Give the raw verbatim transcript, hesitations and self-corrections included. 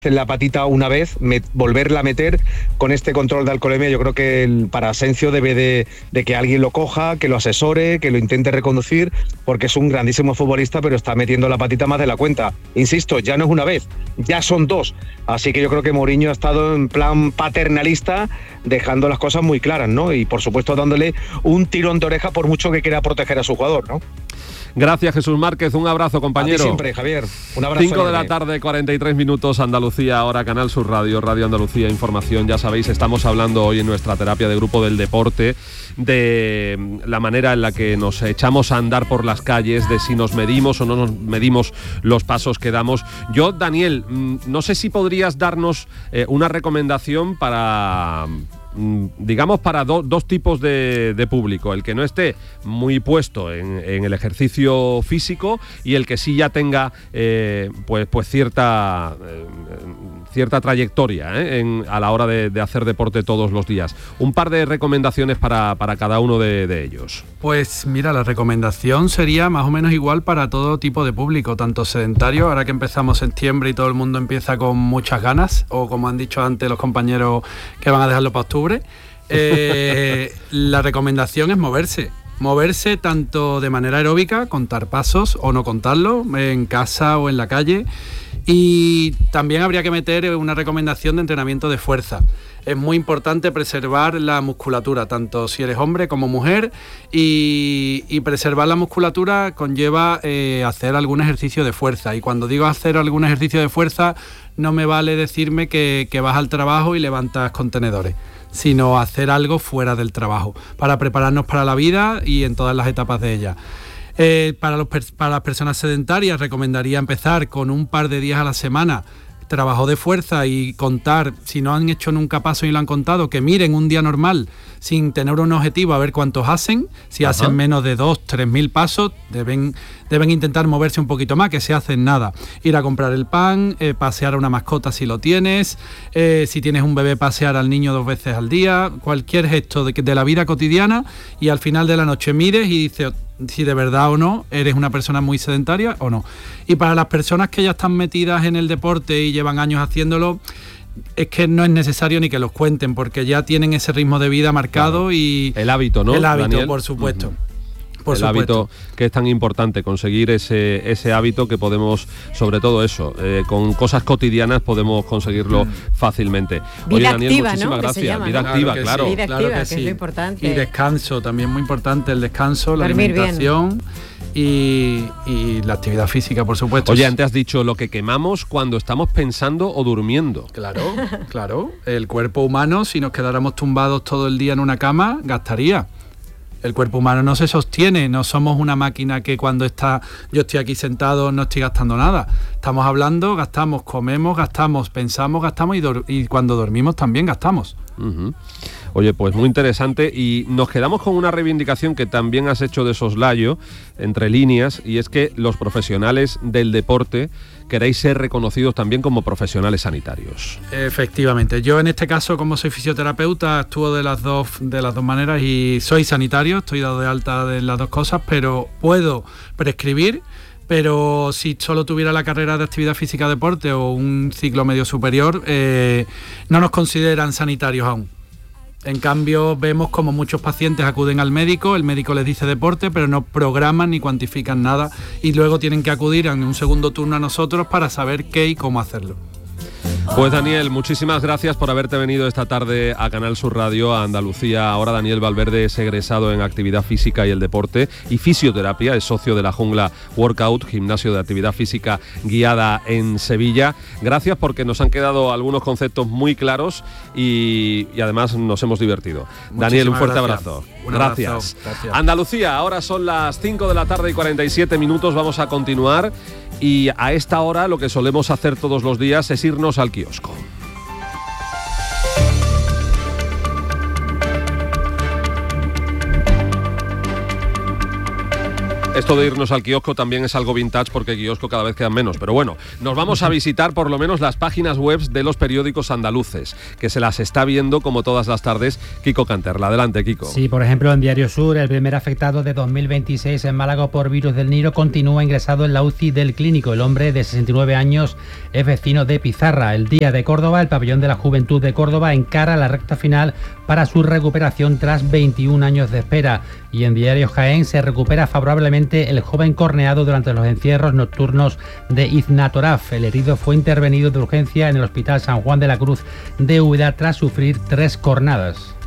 en la patita una vez, me, volverla a meter con este control de alcoholemia. Yo creo que el, para Asensio debe de, de que alguien lo coja, que lo asesore, que lo intente reconducir, porque es un grandísimo futbolista, pero está metiendo la patita más de la cuenta. Insisto, ya no es una vez, ya son dos. Así que yo creo que Mourinho ha estado en plan paternalista, dejando las cosas muy claras, ¿no? Y por supuesto dándole un tirón de oreja por mucho que quiera proteger a su jugador, ¿no? Gracias, Jesús Márquez, un abrazo, compañero. A ti siempre, Javier, un abrazo. cinco de la tarde, cuarenta y tres minutos, Andalucía, ahora Canal Sur Radio, Radio Andalucía Información. Ya sabéis, estamos hablando hoy en nuestra terapia de grupo del deporte de la manera en la que nos echamos a andar por las calles, de si nos medimos o no nos medimos los pasos que damos. Yo, Daniel, no sé si podrías darnos eh, una recomendación para... digamos para do, dos tipos de, de público, el que no esté muy puesto en, en el ejercicio físico y el que sí ya tenga eh, pues, pues cierta eh, cierta trayectoria eh, en, a la hora de, de hacer deporte todos los días. Un par de recomendaciones para, para cada uno de, de ellos. Pues mira, la recomendación sería más o menos igual para todo tipo de público, tanto sedentario, ahora que empezamos septiembre y todo el mundo empieza con muchas ganas, o como han dicho antes los compañeros que van a dejarlo para octubre. Eh, la recomendación es moverse. Moverse tanto de manera aeróbica, contar pasos o no contarlo, en casa o en la calle. Y también habría que meter una recomendación de entrenamiento de fuerza. Es muy importante preservar la musculatura, tanto si eres hombre como mujer, y, y preservar la musculatura conlleva eh, hacer algún ejercicio de fuerza. Y cuando digo hacer algún ejercicio de fuerza, no me vale decirme que, que vas al trabajo y levantas contenedores, sino hacer algo fuera del trabajo, para prepararnos para la vida y en todas las etapas de ella. Eh, para, los, para las personas sedentarias recomendaría empezar con un par de días a la semana, trabajo de fuerza, y contar, si no han hecho nunca paso y lo han contado, que miren un día normal sin tener un objetivo a ver cuántos hacen. Si Ajá. hacen menos de dos, tres mil pasos, deben, deben intentar moverse un poquito más, que se hacen nada. Ir a comprar el pan, eh, pasear a una mascota si lo tienes, eh, si tienes un bebé, pasear al niño dos veces al día, cualquier gesto de, de la vida cotidiana, y al final de la noche mires y dices si de verdad o no eres una persona muy sedentaria o no. Y para las personas que ya están metidas en el deporte y llevan años haciéndolo, es que no es necesario ni que los cuenten, porque ya tienen ese ritmo de vida marcado. Claro. Y el hábito, ¿no, el hábito, Daniel? Por supuesto. Uh-huh. Por el supuesto. Hábito que es tan importante, conseguir ese, ese hábito que podemos, sobre todo eso, eh, con cosas cotidianas podemos conseguirlo mm. fácilmente. Vida Oye, Daniel, activa, muchísimas ¿no? gracias. Llama, Vida ¿no? activa, claro. claro. Sí. Vida claro activa, que, que sí. es lo importante. Y descanso, también muy importante el descanso, la Dormir alimentación y, y la actividad física, por supuesto. Oye, antes has dicho lo que quemamos cuando estamos pensando o durmiendo. Claro, claro. El cuerpo humano, si nos quedáramos tumbados todo el día en una cama, gastaría. El cuerpo humano no se sostiene, no somos una máquina que cuando está, yo estoy aquí sentado no estoy gastando nada. Estamos hablando, gastamos, comemos, gastamos, pensamos, gastamos y, do- y cuando dormimos también gastamos. Uh-huh. Oye, pues muy interesante, y nos quedamos con una reivindicación que también has hecho de soslayo, entre líneas, y es que los profesionales del deporte queréis ser reconocidos también como profesionales sanitarios. Efectivamente, yo en este caso, como soy fisioterapeuta, actúo de las dos de las dos maneras y soy sanitario, estoy dado de alta de las dos cosas, pero puedo prescribir. Pero si solo tuviera la carrera de actividad física deporte o un ciclo medio superior, eh, no nos consideran sanitarios aún. En cambio, vemos como muchos pacientes acuden al médico, el médico les dice deporte, pero no programan ni cuantifican nada, y luego tienen que acudir en un segundo turno a nosotros para saber qué y cómo hacerlo. Pues Daniel, muchísimas gracias por haberte venido esta tarde a Canal Sur Radio, a Andalucía. Ahora Daniel Valverde es egresado en actividad física y el deporte y fisioterapia, es socio de la Jungla Workout, gimnasio de actividad física guiada en Sevilla. Gracias, porque nos han quedado algunos conceptos muy claros y, y además nos hemos divertido. Muchísimas Daniel, un fuerte gracias. abrazo. Un gracias. abrazo. Gracias. Andalucía, ahora son las cinco de la tarde y cuarenta y siete minutos, vamos a continuar. Y a esta hora lo que solemos hacer todos los días es irnos al kiosco. Esto de irnos al kiosco también es algo vintage porque kiosco cada vez quedan menos. Pero bueno, nos vamos a visitar por lo menos las páginas web de los periódicos andaluces, que se las está viendo como todas las tardes Kiko Canterla. Adelante, Kiko. Sí, por ejemplo, en Diario Sur, el primer afectado de dos mil veintiséis en Málaga por virus del Nilo continúa ingresado en la U C I del Clínico. El hombre de sesenta y nueve años es vecino de Pizarra. El Día de Córdoba, el pabellón de la Juventud de Córdoba encara la recta final para su recuperación tras veintiún años de espera. Y en Diario Jaén se recupera favorablemente el joven corneado durante los encierros nocturnos de Iznatoraf. El herido fue intervenido de urgencia en el Hospital San Juan de la Cruz de Úbeda tras sufrir tres cornadas.